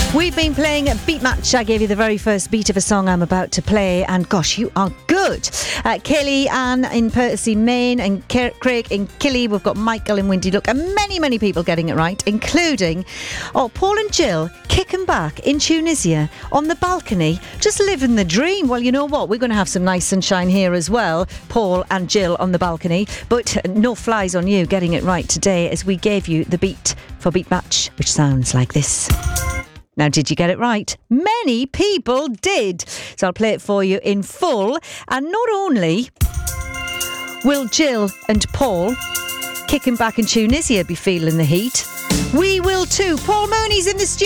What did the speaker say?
We've been playing Beat Match. I gave you the very first beat of a song I'm about to play, and gosh, you are good. Kelly Ann in Percy, Maine, and Craig in Killy. We've got Michael in Windy Look, and many people getting it right, including Paul and Jill kicking back in Tunisia on the balcony, just living the dream. Well, you know what? We're going to have some nice sunshine here as well. Paul and Jill on the balcony, but no flies on you getting it right today, as we gave you the beat for Beat Match, which sounds like this. Now, did you get it right? Many people did. So I'll play it for you in full. And not only will Jill and Paul kicking back in Tunisia be feeling the heat, we will too. Paul Mooney's in the studio.